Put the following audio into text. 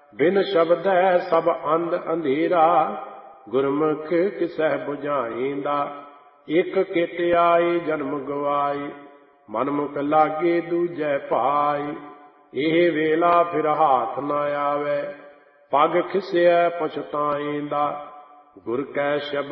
ਬਿਨ ਸ਼ਬਦੈ ਸਭ ਅੰਧ ਅੰਧੇਰਾ, ਗੁਰਮੁਖ ਕਿਸਹਿ ਬੁਝਾਈਂਦਾ। ਇਕ ਕਿਤ ਆਈ ਜਨਮ ਗਵਾਈ, ਮਨਮੁਖ ਲਾਗੇ ਦੂਜੈ ਭਾਈ। ਇਹ ਵੇਲਾ ਫਿਰ ਹਾਥ ਨ ਆਵੈ, ਪਗ ਖਿਸਿਐ ਪਛਤਾਈਂਦਾ। ਗੁਰ ਕੈ ਸ਼ਬਦ